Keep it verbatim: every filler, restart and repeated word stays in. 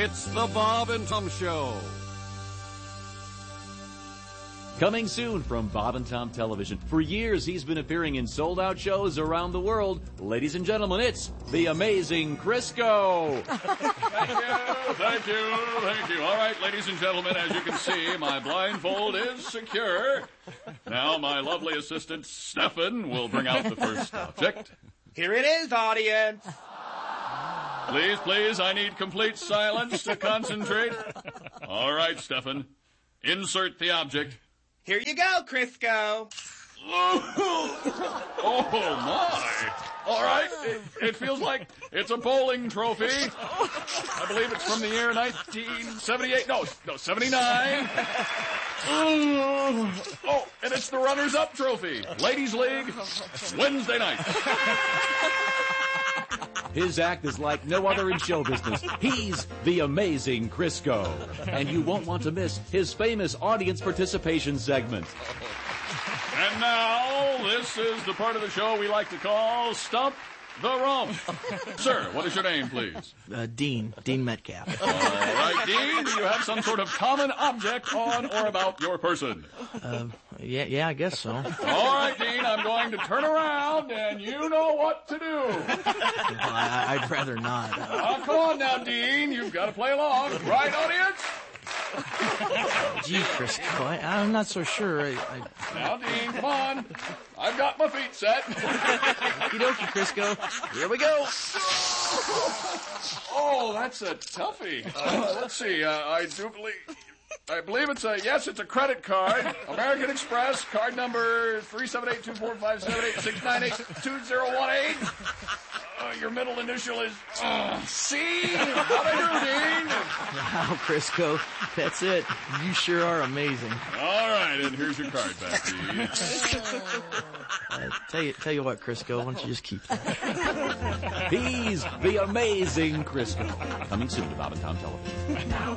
It's the Bob and Tom Show. Coming soon from Bob and Tom Television. For years, he's been appearing in sold-out shows around the world. Ladies and gentlemen, it's the amazing Crisco. Thank you, thank you, thank you. All right, ladies and gentlemen, as you can see, my blindfold is secure. Now my lovely assistant, Stefan, will bring out the first object. Here it is, audience. Please, please, I need complete silence to concentrate. All right, Stefan, insert the object. Here you go, Crisco. Oh, my. All right, it, it feels like it's a bowling trophy. I believe it's from the year nineteen seventy-eight. No, no, seventy-nine. Oh, and it's the runners-up trophy. Ladies League, Wednesday night. His act is like no other in show business. He's the amazing Crisco. And you won't want to miss his famous audience participation segment. And now, this is the part of the show we like to call Stump the Rump. Sir, what is your name, please? Uh, Dean. Dean Metcalf. All right, Dean, do you have some sort of common object on or about your person? Uh, yeah, yeah, I guess so. All right, Dean, I'm going to turn around, and you know what to do. Well, I, I'd rather not. Oh, come on now, Dean. You've got to play along. Right, audience? Gee, Crisco, I, I'm not so sure. I, I... Now, Dean, come on. I've got my feet set. Okie dokie, Crisco. Here we go. Oh, that's a toughie. Uh, let's see. Uh, I do believe... I believe it's a, yes, it's a credit card. American Express, card number three seven eight two four five seven eight six nine eight two zero one eight. Uh, your middle initial is uh, C. How'd I do, Dean? Wow, Crisco, that's it. You sure are amazing. All right, and here's your card back, Dean. Uh, tell you, tell you what, Crisco, why don't you just keep that? He's the amazing Crisco. Coming soon to Bob and Tom Television.